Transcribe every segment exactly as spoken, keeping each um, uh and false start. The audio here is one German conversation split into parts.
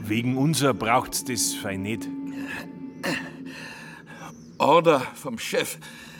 Wegen unser braucht's das fein nicht. Order vom Chef.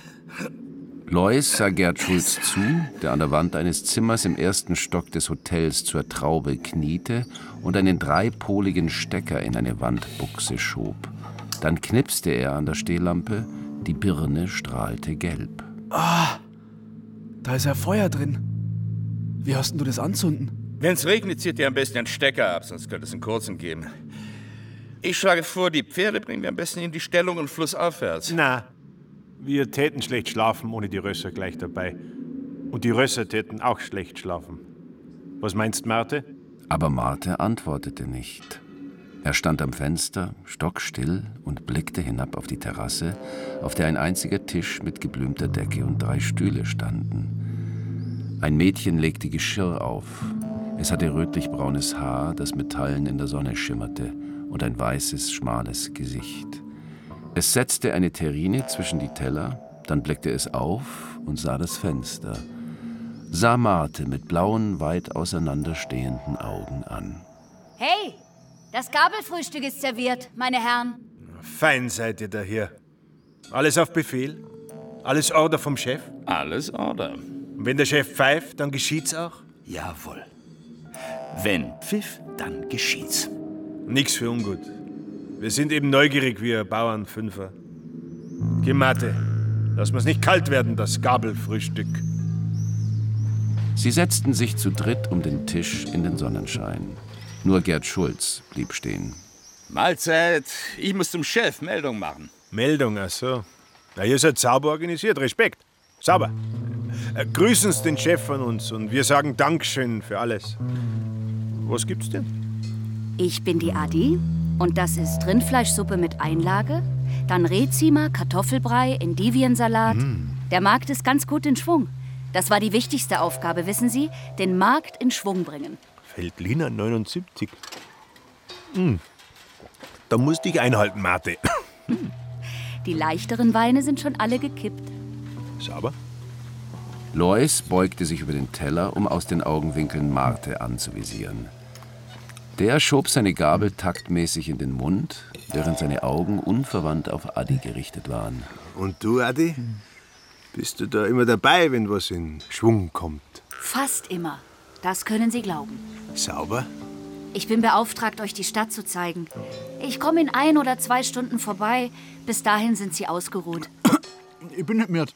Lois sah Gerd Schulz zu, der an der Wand eines Zimmers im ersten Stock des Hotels zur Traube kniete und einen dreipoligen Stecker in eine Wandbuchse schob. Dann knipste er an der Stehlampe, die Birne strahlte gelb. Ah, da ist ja Feuer drin. Wie hast denn du das anzünden? Wenn's regnet, zieht ihr am besten einen Stecker ab, sonst könnte es einen kurzen geben. Ich schlage vor, die Pferde bringen wir am besten in die Stellung und flussaufwärts. Na, wir täten schlecht schlafen ohne die Rösser gleich dabei. Und die Rösser täten auch schlecht schlafen. Was meinst, Marte? Aber Marte antwortete nicht. Er stand am Fenster, stockstill und blickte hinab auf die Terrasse, auf der ein einziger Tisch mit geblümter Decke und drei Stühle standen. Ein Mädchen legte Geschirr auf. Es hatte rötlich-braunes Haar, das metallen in der Sonne schimmerte, und ein weißes, schmales Gesicht. Es setzte eine Terrine zwischen die Teller, dann blickte es auf und sah das Fenster, sah Marte mit blauen, weit auseinanderstehenden Augen an. Hey, das Gabelfrühstück ist serviert, meine Herren. Fein seid ihr da hier. Alles auf Befehl? Alles Order vom Chef? Alles Order. Und wenn der Chef pfeift, dann geschieht's auch? Jawohl. Wenn Pfiff, dann geschieht's. Nix für ungut. Wir sind eben neugierig wie ein Bauernfünfer. Geh, Mate, lass mir's nicht kalt werden, das Gabelfrühstück. Sie setzten sich zu dritt um den Tisch in den Sonnenschein. Nur Gerd Schulz blieb stehen. Mahlzeit. Ich muss zum Chef Meldung machen. Meldung, ach so. Na, ihr seid sauber organisiert. Respekt. Sauber. Äh, grüßen Sie den Chef von uns und wir sagen Dankeschön für alles. Was gibt's denn? Ich bin die Adi und das ist Rindfleischsuppe mit Einlage, dann Rehziemer, Kartoffelbrei, Endiviensalat. Mm. Der Markt ist ganz gut in Schwung. Das war die wichtigste Aufgabe, wissen Sie? Den Markt in Schwung bringen. Feldliner neunundsiebzig. Mm. Da musst ich einhalten, Mate. Die leichteren Weine sind schon alle gekippt. Sauber. Lois beugte sich über den Teller, um aus den Augenwinkeln Marte anzuvisieren. Der schob seine Gabel taktmäßig in den Mund, während seine Augen unverwandt auf Adi gerichtet waren. Und du, Adi? Bist du da immer dabei, wenn was in Schwung kommt? Fast immer. Das können Sie glauben. Sauber? Ich bin beauftragt, euch die Stadt zu zeigen. Ich komme in ein oder zwei Stunden vorbei. Bis dahin sind Sie ausgeruht. Ich bin nicht müde.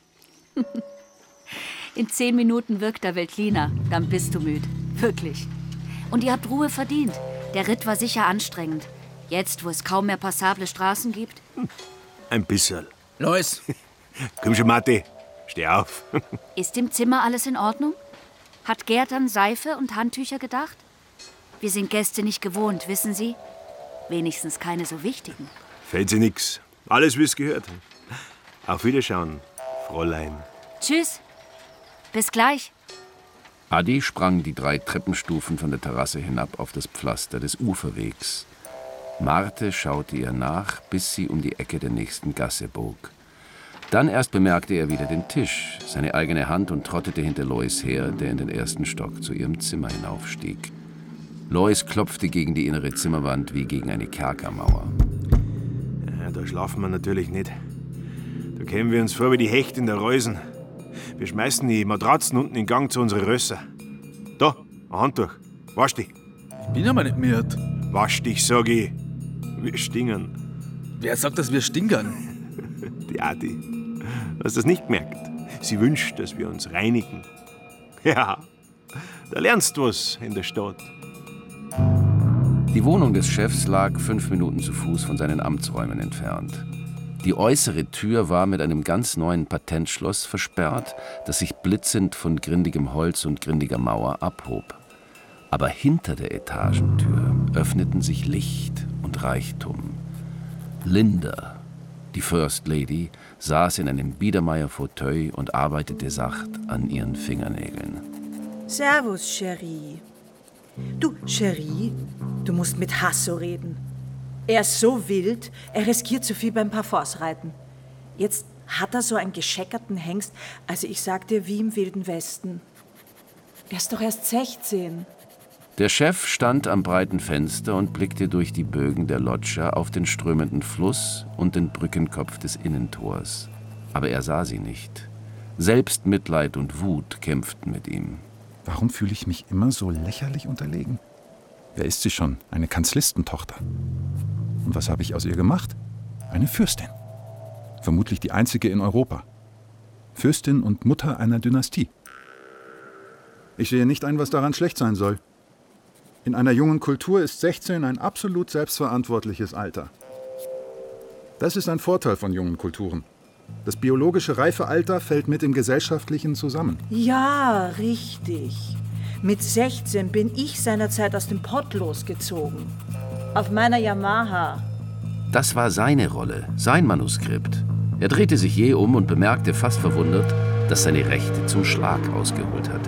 In zehn Minuten wirkt der Veltliner. Dann bist du müde. Wirklich. Und ihr habt Ruhe verdient. Der Ritt war sicher anstrengend. Jetzt, wo es kaum mehr passable Straßen gibt. Ein bisschen. Lois. Komm schon, Mate. Steh auf. Ist im Zimmer alles in Ordnung? Hat Gerd an Seife und Handtücher gedacht? Wir sind Gäste nicht gewohnt, wissen Sie? Wenigstens keine so wichtigen. Fällt sie nix. Alles, wie es gehört. Auf Wiederschauen, Fräulein. Tschüss. Bis gleich. Adi sprang die drei Treppenstufen von der Terrasse hinab auf das Pflaster des Uferwegs. Marte schaute ihr nach, bis sie um die Ecke der nächsten Gasse bog. Dann erst bemerkte er wieder den Tisch, seine eigene Hand und trottete hinter Lois her, der in den ersten Stock zu ihrem Zimmer hinaufstieg. Lois klopfte gegen die innere Zimmerwand wie gegen eine Kerkermauer. Ja, da schlafen wir natürlich nicht. Da kämen wir uns vor wie die Hecht in der Reusen. Wir schmeißen die Matratzen unten in Gang zu unseren Rösser. Da, ein Handtuch. Wasch dich. Ich bin aber nicht müde. Wasch dich, sag ich. Wir stingern. Wer sagt, dass wir stinkern? Die Adi. Hast du das nicht gemerkt? Sie wünscht, dass wir uns reinigen. Ja, da lernst du was in der Stadt. Die Wohnung des Chefs lag fünf Minuten zu Fuß von seinen Amtsräumen entfernt. Die äußere Tür war mit einem ganz neuen Patentschloss versperrt, das sich blitzend von grindigem Holz und grindiger Mauer abhob. Aber hinter der Etagentür öffneten sich Licht und Reichtum. Linda, die First Lady, saß in einem Biedermeier-Fauteuil und arbeitete sacht an ihren Fingernägeln. Servus, Cherie. Du, Cherie, du musst mit Hasso reden. Er ist so wild, er riskiert zu viel beim Parforce-Reiten. Jetzt hat er so einen gescheckerten Hengst, also ich sag dir, wie im Wilden Westen. Er ist doch erst sechzehn. Der Chef stand am breiten Fenster und blickte durch die Bögen der Loggia auf den strömenden Fluss und den Brückenkopf des Innentors. Aber er sah sie nicht. Selbstmitleid und Wut kämpften mit ihm. Warum fühle ich mich immer so lächerlich unterlegen? Wer ist sie schon? Eine Kanzlistentochter. Und was habe ich aus ihr gemacht? Eine Fürstin. Vermutlich die einzige in Europa. Fürstin und Mutter einer Dynastie. Ich sehe nicht ein, was daran schlecht sein soll. In einer jungen Kultur ist sechzehn ein absolut selbstverantwortliches Alter. Das ist ein Vorteil von jungen Kulturen. Das biologische Reifealter fällt mit dem gesellschaftlichen zusammen. Ja, richtig. Mit sechzehn bin ich seinerzeit aus dem Pott losgezogen. Auf meiner Yamaha. Das war seine Rolle, sein Manuskript. Er drehte sich jäh um und bemerkte fast verwundert, dass seine Rechte zum Schlag ausgeholt hatte.